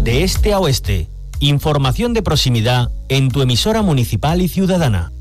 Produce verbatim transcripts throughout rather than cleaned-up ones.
de este a oeste. Información de proximidad en tu emisora municipal y ciudadana.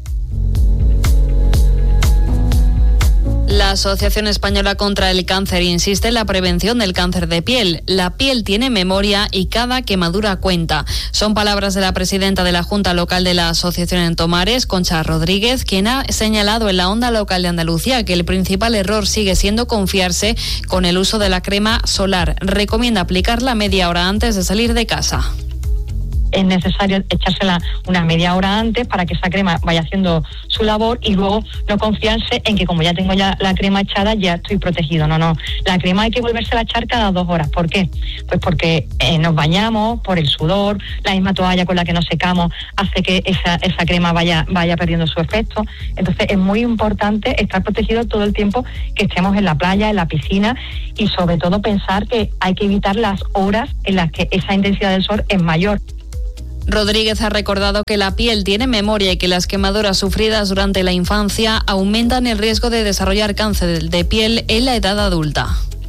La Asociación Española contra el Cáncer insiste en la prevención del cáncer de piel. La piel tiene memoria y cada quemadura cuenta. Son palabras de la presidenta de la Junta Local de la Asociación en Tomares, Concha Rodríguez, quien ha señalado en la Onda Local de Andalucía que el principal error sigue siendo confiarse con el uso de la crema solar. Recomienda aplicarla media hora antes de salir de casa. Es necesario echársela una media hora antes para que esa crema vaya haciendo su labor y luego no confiarse en que como ya tengo ya la crema echada ya estoy protegido. No, no. La crema hay que volvérsela a echar cada dos horas. ¿Por qué? Pues porque eh, nos bañamos, por el sudor, la misma toalla con la que nos secamos hace que esa, esa crema vaya, vaya perdiendo su efecto. Entonces es muy importante estar protegido todo el tiempo que estemos en la playa, en la piscina y sobre todo pensar que hay que evitar las horas en las que esa intensidad del sol es mayor. Rodríguez ha recordado que la piel tiene memoria y que las quemaduras sufridas durante la infancia aumentan el riesgo de desarrollar cáncer de piel en la edad adulta.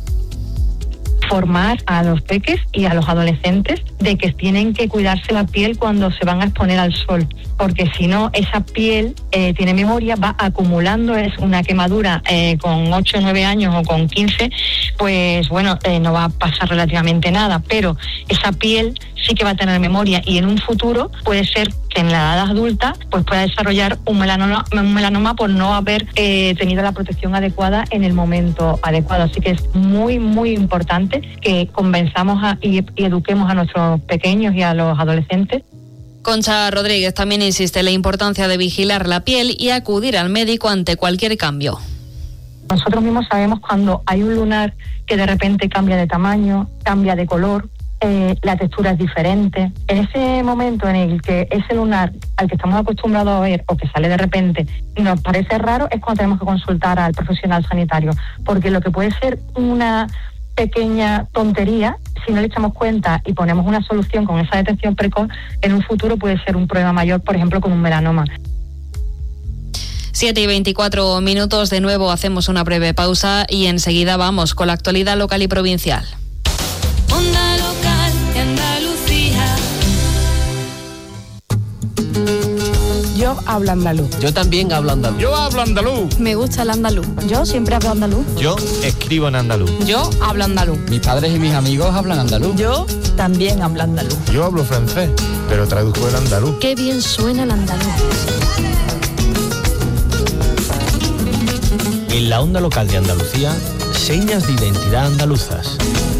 Formar a los peques y a los adolescentes de que tienen que cuidarse la piel cuando se van a exponer al sol, porque si no, esa piel eh, tiene memoria, va acumulando, es una quemadura eh, con ocho o nueve años o con quince, pues bueno, eh, no va a pasar relativamente nada, pero esa piel sí que va a tener memoria y en un futuro puede ser que en la edad adulta pues pueda desarrollar un melanoma, un melanoma por no haber eh, tenido la protección adecuada en el momento adecuado. Así que es muy, muy importante que convenzamos a, y, y eduquemos a nuestros pequeños y a los adolescentes. Concha Rodríguez también insiste en la importancia de vigilar la piel y acudir al médico ante cualquier cambio. Nosotros mismos sabemos cuando hay un lunar que de repente cambia de tamaño, cambia de color, eh, la textura es diferente. En ese momento en el que ese lunar al que estamos acostumbrados a ver o que sale de repente nos parece raro, es cuando tenemos que consultar al profesional sanitario, porque lo que puede ser una pequeña tontería, si no le echamos cuenta y ponemos una solución con esa detección precoz, en un futuro puede ser un problema mayor, por ejemplo, con un melanoma. siete y veinticuatro minutos, de nuevo hacemos una breve pausa y enseguida vamos con la actualidad local y provincial. Onda Local de Andalucía. Yo hablo andaluz. Yo también hablo andaluz. Yo hablo andaluz. Me gusta el andaluz. Yo siempre hablo andaluz. Yo escribo en andaluz. Yo hablo andaluz. Mis padres y mis amigos hablan andaluz. Yo también hablo andaluz. Yo hablo francés, pero traduzco el andaluz. Qué bien suena el andaluz. En la Onda Local de Andalucía, señas de identidad andaluzas.